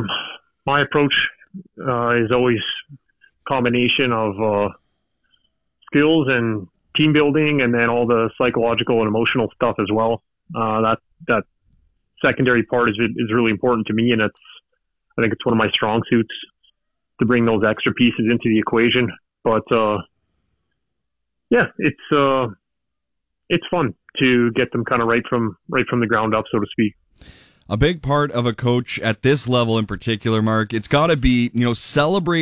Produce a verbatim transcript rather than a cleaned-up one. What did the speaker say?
um, my approach uh, is always a combination of uh, skills and team building, and then all the psychological and emotional stuff as well. Uh, that that secondary part is is really important to me, and it's I think it's one of my strong suits to bring those extra pieces into the equation. But uh, yeah, it's uh, it's fun to get them kind of right from right from the ground up, so to speak. A big part of a coach at this level in particular, Mark, it's got to be, you know, celebrating